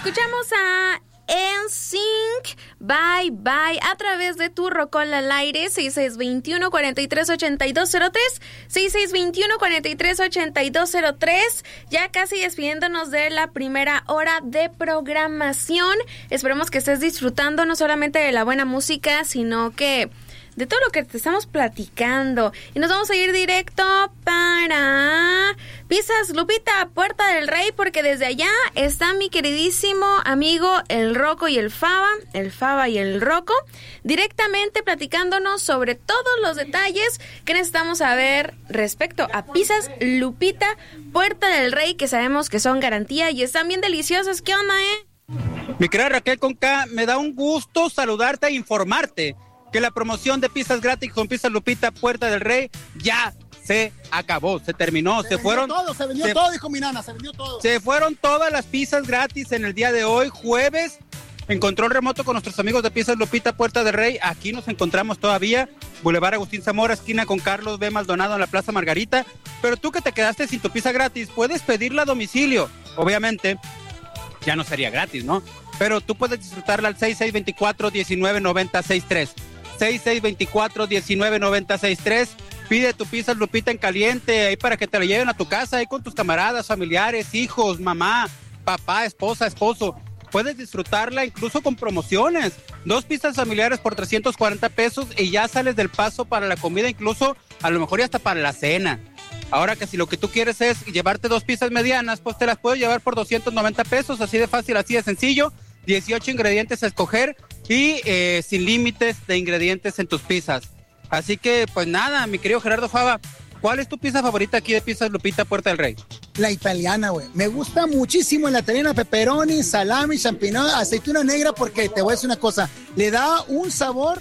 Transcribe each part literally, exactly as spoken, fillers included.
Escuchamos a N Sync, Bye Bye, a través de tu Rocola al aire, seis seis dos uno, cuatro tres ocho dos cero tres, seis seis dos uno, cuatro tres ocho dos cero tres, ya casi despidiéndonos de la primera hora de programación. Esperemos que estés disfrutando no solamente de la buena música, sino que de todo lo que te estamos platicando. Y nos vamos a ir directo para Pizzas Lupita, Puerta del Rey, porque desde allá está mi queridísimo amigo el Rocco y el Faba, el Faba y el Rocco, directamente platicándonos sobre todos los detalles que necesitamos saber respecto a Pizzas Lupita, Puerta del Rey, que sabemos que son garantía y están bien deliciosas. ¿Qué onda, eh? Mi querida Raquel Conca, me da un gusto saludarte e informarte que la promoción de pizzas gratis con Pizzas Lupita Puerta del Rey ya se acabó, se terminó, se, se fueron todo, se vendió se, todo, dijo mi nana, se vendió todo. Se fueron todas las pizzas gratis en el día de hoy, jueves, en control remoto con nuestros amigos de Pizzas Lupita Puerta del Rey. Aquí nos encontramos todavía, Boulevard Agustín Zamora, esquina con Carlos B. Maldonado en la Plaza Margarita. Pero tú que te quedaste sin tu pizza gratis, puedes pedirla a domicilio. Obviamente, ya no sería gratis, ¿no? Pero tú puedes disfrutarla al seis seis dos cuatro, uno nueve nueve cero seis tres. seis seis dos cuatro, uno nueve nueve cero seis tres. Pide tu pizza Lupita en caliente ahí para que te la lleven a tu casa ahí con tus camaradas, familiares, hijos, mamá, papá, esposa, esposo. Puedes disfrutarla incluso con promociones. Dos pizzas familiares por trescientos cuarenta pesos y ya sales del paso para la comida, incluso a lo mejor y hasta para la cena. Ahora que si lo que tú quieres es llevarte dos pizzas medianas, pues te las puedes llevar por doscientos noventa pesos, así de fácil, así de sencillo. dieciocho ingredientes a escoger y eh, sin límites de ingredientes en tus pizzas. Así que, pues nada, mi querido Gerardo Fava, ¿cuál es tu pizza favorita aquí de Pizzas Lupita Puerta del Rey? La italiana, güey. Me gusta muchísimo la italiana, pepperoni, salami, champiñón, aceituna negra, porque te voy a decir una cosa, le da un sabor,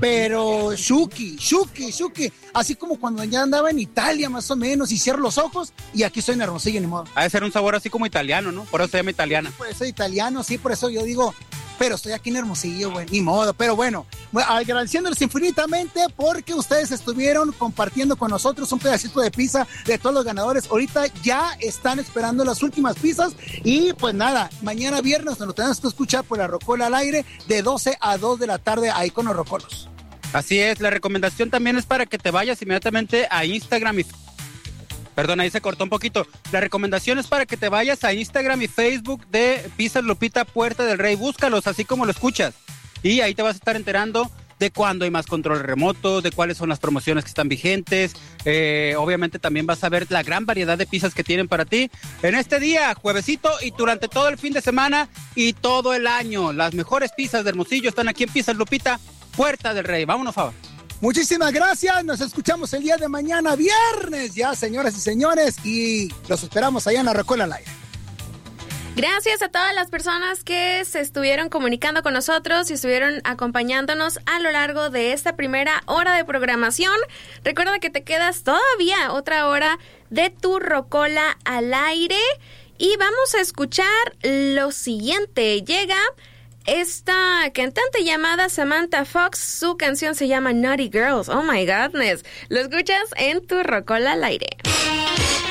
pero shuki, shuki, shuki. Así como cuando ya andaba en Italia, más o menos, y cierro los ojos, y aquí estoy en Hermosillo, ni modo. Ha de ser un sabor así como italiano, ¿no? Por eso se llama italiana. Por eso italiano, sí, por eso yo digo, pero estoy aquí en Hermosillo, güey, ni modo. Pero bueno, agradeciéndoles infinitamente porque ustedes estuvieron compartiendo con nosotros un pedacito de pizza de todos los ganadores. Ahorita ya están esperando las últimas pizzas y pues nada, mañana viernes nos lo tenemos que escuchar por la Rocola al aire de doce a dos de la tarde ahí con los Rocolos. Así es, la recomendación también es para que te vayas inmediatamente a Instagram y... Perdón, ahí se cortó un poquito. La recomendación es para que te vayas a Instagram y Facebook de Pizzas Lupita Puerta del Rey. Búscalos así como lo escuchas. Y ahí te vas a estar enterando de cuándo hay más control remoto, de cuáles son las promociones que están vigentes. Eh, obviamente también vas a ver la gran variedad de pizzas que tienen para ti en este día, juevesito, y durante todo el fin de semana y todo el año. Las mejores pizzas de Hermosillo están aquí en Pizzas Lupita Puerta del Rey. Vámonos, Fava. Muchísimas gracias, nos escuchamos el día de mañana, viernes ya, señoras y señores, y los esperamos allá en la Rocola al aire. Gracias a todas las personas que se estuvieron comunicando con nosotros y estuvieron acompañándonos a lo largo de esta primera hora de programación. Recuerda que te quedas todavía otra hora de tu Rocola al aire y vamos a escuchar lo siguiente. Llega esta cantante llamada Samantha Fox, su canción se llama Naughty Girls. Oh my goodness. Lo escuchas en tu Rocola al aire.